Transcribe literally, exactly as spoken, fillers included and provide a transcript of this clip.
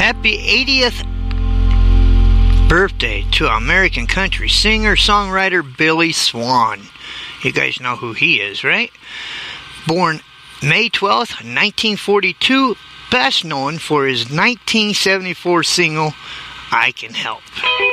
Happy eightieth birthday to American country singer-songwriter Billy Swan. You guys know who he is, right? Born May twelfth, nineteen forty-two, best known for his nineteen seventy-four single, I Can Help.